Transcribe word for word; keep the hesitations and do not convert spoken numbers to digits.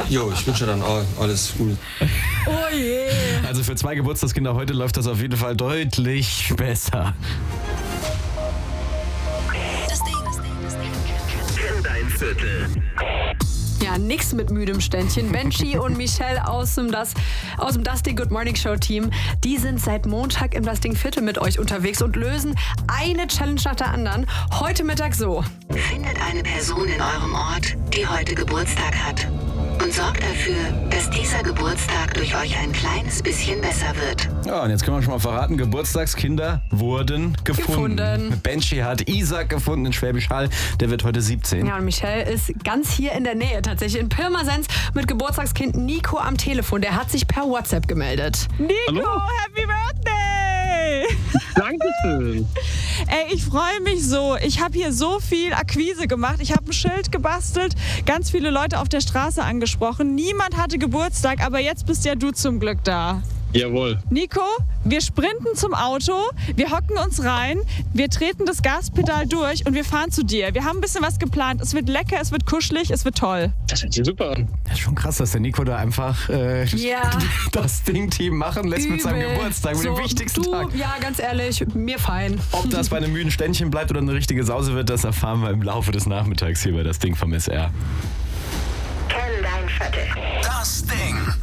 Jo, ich wünsche dann auch alles gut. Oh je. Also für zwei Geburtstagskinder heute läuft das auf jeden Fall deutlich besser. Das Ding, das Ding, das Ding. Kenn dein Viertel. Ja, nix mit müdem Ständchen. Benji und Michelle aus dem, das, aus dem Das Ding Good Morning Show Team, die sind seit Montag im Das Ding Viertel mit euch unterwegs und lösen eine Challenge nach der anderen. Heute Mittag so. Findet eine Person in eurem Ort, die heute Geburtstag hat. Und sorgt dafür, dass dieser Geburtstag durch euch ein kleines bisschen besser wird. Ja, und jetzt können wir schon mal verraten, Geburtstagskinder wurden gefunden. Gefunden. Benji hat Isaac gefunden in Schwäbisch Hall, der wird heute siebzehn. Ja, und Michelle ist ganz hier in der Nähe, tatsächlich in Pirmasens, mit Geburtstagskind Nico am Telefon. Der hat sich per WhatsApp gemeldet. Nico, Hallo. Happy Birthday! Dankeschön. Ey, ich freue mich so. Ich habe hier so viel Akquise gemacht. Ich habe ein Schild gebastelt, ganz viele Leute auf der Straße angesprochen. Niemand hatte Geburtstag, aber jetzt bist ja du zum Glück da. Jawohl. Nico, wir sprinten zum Auto, wir hocken uns rein, wir treten das Gaspedal durch und wir fahren zu dir. Wir haben ein bisschen was geplant. Es wird lecker, es wird kuschelig, es wird toll. Das hört sich super an. Das ist schon krass, dass der Nico da einfach äh, Ja. das Ding-Team machen lässt mit seinem Übel. Geburtstag, mit so, dem wichtigsten du, Tag. Ja, ganz ehrlich, mir fein. Ob das bei einem müden Ständchen bleibt oder eine richtige Sause wird, das erfahren wir im Laufe des Nachmittags hier bei Das Ding vom S R. Kenn dein Viertel. Das Ding.